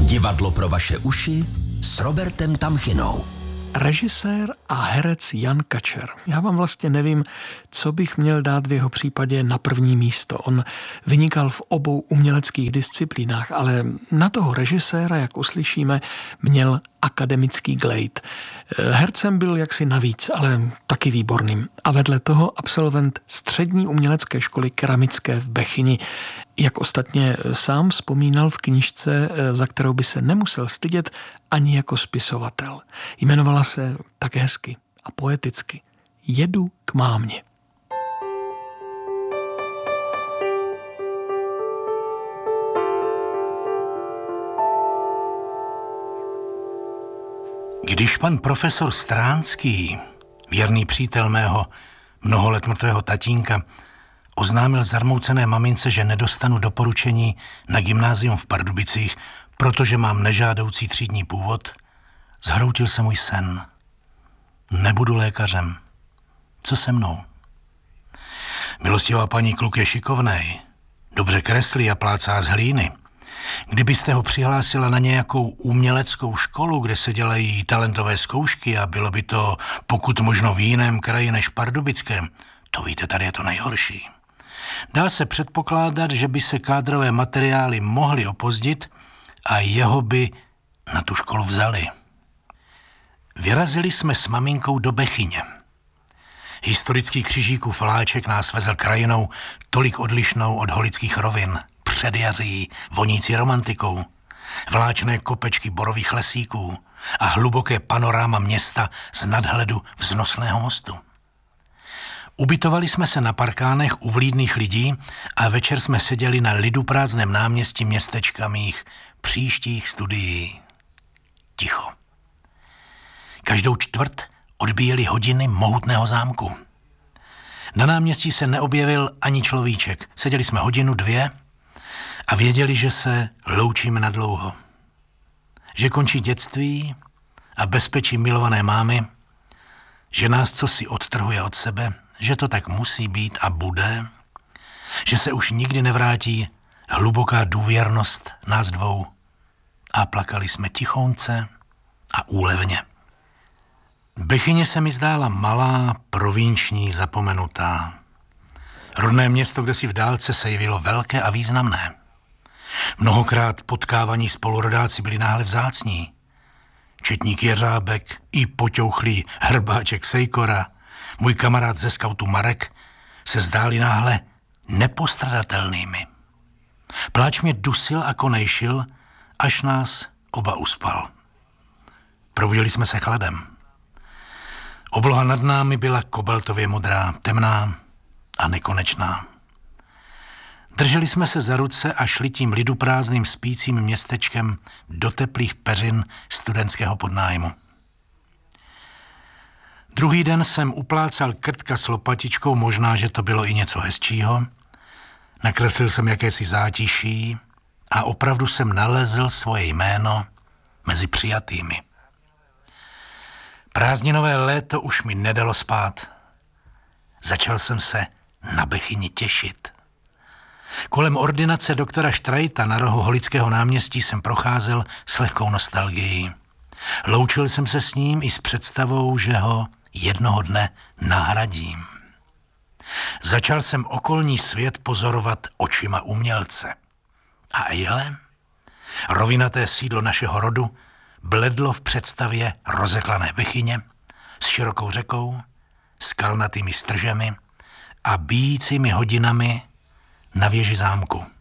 Divadlo pro vaše uši s Robertem Tamchinou. Režisér a herec Jan Kačer. Já vám vlastně nevím, co bych měl dát v jeho případě na první místo. On vynikal v obou uměleckých disciplínách, ale na toho režiséra, jak uslyšíme, měl akademický glejt. Hercem byl jaksi navíc, ale taky výborným. A vedle toho absolvent střední umělecké školy keramické v Bechyni. Jak ostatně sám vzpomínal v knížce, za kterou by se nemusel stydět ani jako spisovatel. Jmenovala se tak hezky a poeticky Jedu k mámě. Když pan profesor Stránský, věrný přítel mého mnoho let mrtvého tatínka, oznámil zarmoucené mamince, že nedostanu doporučení na gymnázium v Pardubicích, protože mám nežádoucí třídní původ, zhroutil se můj sen. Nebudu lékařem. Co se mnou? Milostivá paní, kluk je šikovnej, dobře kreslí a plácá z hlíny. Kdybyste ho přihlásila na nějakou uměleckou školu, kde se dělají talentové zkoušky a bylo by to pokud možno v jiném kraji než Pardubickém, to víte, tady je to nejhorší. Dá se předpokládat, že by se kádrové materiály mohly opozdit a jeho by na tu školu vzali. Vyrazili jsme s maminkou do Bechyně. Historický křižíkův Láček nás vezl krajinou tolik odlišnou od holických rovin, předjaří, vonící romantikou, vláčné kopečky borových lesíků a hluboké panoráma města z nadhledu vznosného mostu. Ubytovali jsme se na parkánech u vlídných lidí a večer jsme seděli na liduprázdném náměstí městečka mých příštích studií. Ticho. Každou čtvrt odbíjely hodiny mohutného zámku. Na náměstí se neobjevil ani človíček. Seděli jsme hodinu, dvě a věděli, že se loučíme nadlouho. Že končí dětství a bezpečí milované mámy, že nás cosi odtrhuje od sebe, že to tak musí být a bude, že se už nikdy nevrátí hluboká důvěrnost nás dvou. A plakali jsme tichounce a úlevně. Bechyně se mi zdála malá, provinční, zapomenutá. Rodné město, kde si v dálce se jevilo velké a významné. Mnohokrát potkávaní spolurodáci byli náhle vzácní. Četník Jeřábek i poťouchlý hrbáček Sejkora, můj kamarád ze skautu Marek, se zdáli náhle nepostradatelnými. Pláč mě dusil a konejšil, až nás oba uspal. Probudili jsme se chladem. Obloha nad námi byla kobaltově modrá, temná a nekonečná. Drželi jsme se za ruce a šli tím liduprázdným spícím městečkem do teplých peřin studentského podnájmu. Druhý den jsem uplácal krtka s lopatičkou, možná, že to bylo i něco hezčího. Nakreslil jsem jakési zátiší a opravdu jsem nalezl svoje jméno mezi přijatými. Prázdninové léto už mi nedalo spát. Začal jsem se na Bechyni těšit. Kolem ordinace doktora Štrajta na rohu Holického náměstí jsem procházel s lehkou nostalgií. Loučil jsem se s ním i s představou, že ho jednoho dne nahradím. Začal jsem okolní svět pozorovat očima umělce. A ejhle, rovinaté sídlo našeho rodu bledlo v představě rozeklané Bechyně s širokou řekou, skalnatými stržemi a bíjícími hodinami na věži zámku.